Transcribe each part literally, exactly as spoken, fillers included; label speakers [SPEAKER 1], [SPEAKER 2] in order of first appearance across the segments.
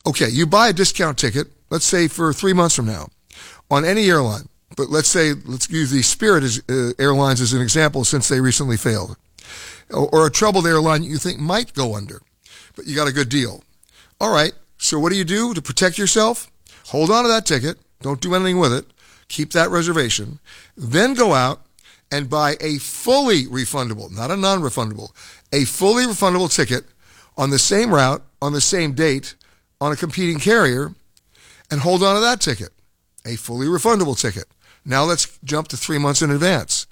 [SPEAKER 1] Okay, you buy a discount ticket, let's say for three months from now, on any airline. But let's say, let's use the Spirit as, uh, Airlines as an example since they recently failed. Or, or a troubled airline you think might go under, but you got a good deal. All right, so what do you do to protect yourself? Hold on to that ticket. Don't do anything with it. Keep that reservation. Then go out and buy a fully refundable, not a non-refundable, a fully refundable ticket on the same route, on the same date, on a competing carrier, and hold on to that ticket, a fully refundable ticket. Now let's jump to three months in advance.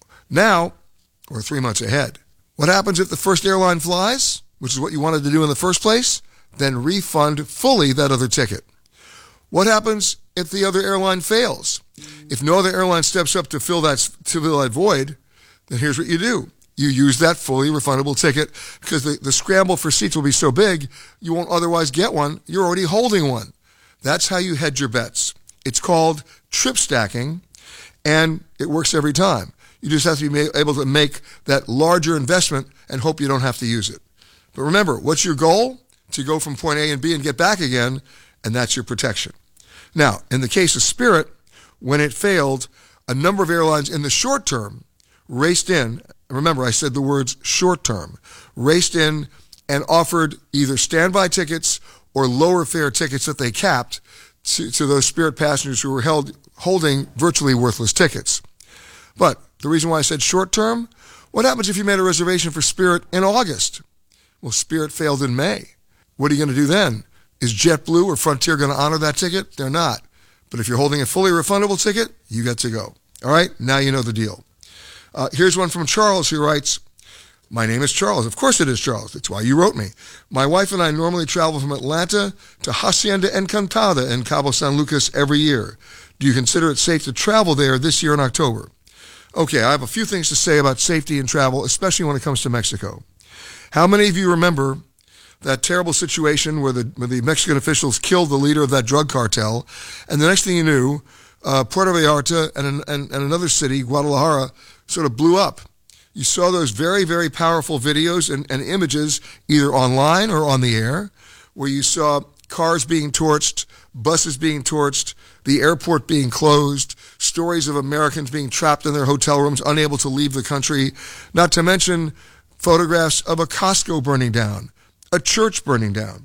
[SPEAKER 1] Now, or three months ahead. What happens if the first airline flies, which is what you wanted to do in the first place? Then refund fully that other ticket. What happens if the other airline fails? If no other airline steps up to fill that, to fill that void, then here's what you do. You use that fully refundable ticket because the, the scramble for seats will be so big, you won't otherwise get one. You're already holding one. That's how you hedge your bets. It's called trip stacking, and it works every time. You just have to be able to make that larger investment and hope you don't have to use it. But remember, what's your goal? To go from point A and B and get back again, and that's your protection. Now, in the case of Spirit, when it failed, a number of airlines in the short term raced in, remember I said the words short term, raced in and offered either standby tickets or lower fare tickets that they capped to, to those Spirit passengers who were held holding virtually worthless tickets. But the reason why I said short term, what happens if you made a reservation for Spirit in August? Well, Spirit failed in May. What are you going to do then? Is JetBlue or Frontier going to honor that ticket? They're not. But if you're holding a fully refundable ticket, you get to go. All right? Now you know the deal. Uh, here's one from Charles who writes, my name is Charles. Of course it is Charles. That's why you wrote me. My wife and I normally travel from Atlanta to Hacienda Encantada in Cabo San Lucas every year. Do you consider it safe to travel there this year in October? Okay, I have a few things to say about safety in travel, especially when it comes to Mexico. How many of you remember that terrible situation where the, where the Mexican officials killed the leader of that drug cartel, and the next thing you knew, uh, Puerto Vallarta and, and, and another city, Guadalajara, sort of blew up. You saw those very, very powerful videos and, and images either online or on the air, where you saw cars being torched, buses being torched, the airport being closed, stories of Americans being trapped in their hotel rooms, unable to leave the country, not to mention photographs of a Costco burning down, a church burning down.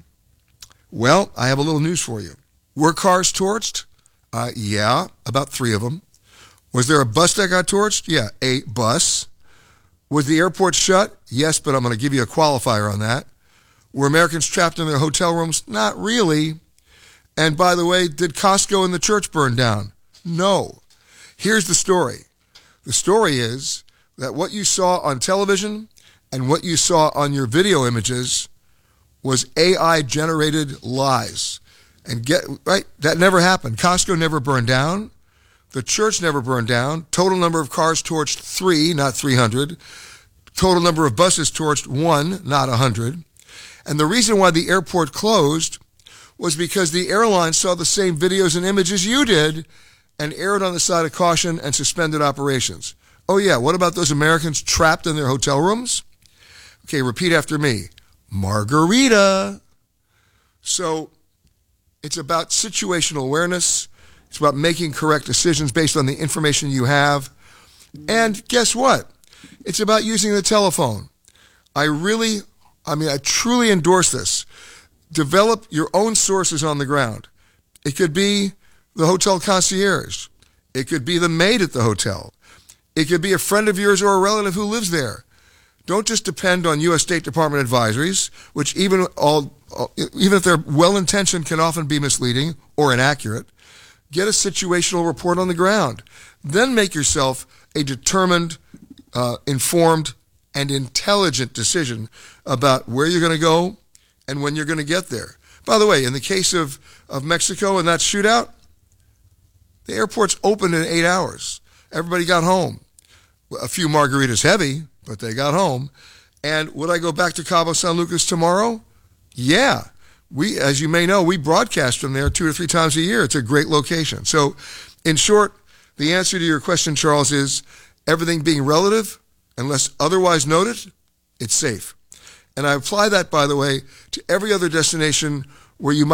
[SPEAKER 1] Well, I have a little news for you. Were cars torched? Uh, yeah, about three of them. Was there a bus that got torched? Yeah, a bus. Was the airport shut? Yes, but I'm going to give you a qualifier on that. Were Americans trapped in their hotel rooms? Not really. And by the way, did Costco and the church burn down? No. Here's the story. The story is that what you saw on television and what you saw on your video images was A I-generated lies. And get right, that never happened. Costco never burned down. The church never burned down. Total number of cars torched, three, not three hundred. Total number of buses torched, one, not one hundred. And the reason why the airport closed was because the airline saw the same videos and images you did and erred on the side of caution and suspended operations. Oh yeah, what about those Americans trapped in their hotel rooms? Okay, repeat after me. Margarita. So it's about situational awareness. It's about making correct decisions based on the information you have. And guess what? It's about using the telephone. I really, I mean, I truly endorse this. Develop your own sources on the ground. It could be the hotel concierge. It could be the maid at the hotel. It could be a friend of yours or a relative who lives there. Don't just depend on U S State Department advisories, which even all, even if they're well-intentioned, can often be misleading or inaccurate. Get a situational report on the ground. Then make yourself a determined, uh, informed, and intelligent decision about where you're going to go and when you're going to get there. By the way, in the case of, of Mexico and that shootout, the airport's opened in eight hours. Everybody got home. A few margaritas heavy, but they got home. And would I go back to Cabo San Lucas tomorrow? Yeah. We, as you may know, we broadcast from there two or three times a year. It's a great location. So, in short, the answer to your question, Charles, is everything being relative, unless otherwise noted, it's safe. And I apply that, by the way, to every other destination where you might